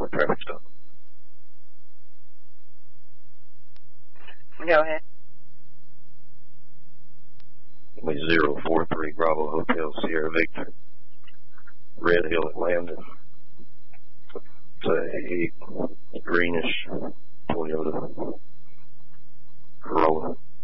for a traffic stop. Go ahead. 043 Bravo Hotel Sierra Victor, Red Hill at Landon. It's a greenish Toyota Corolla.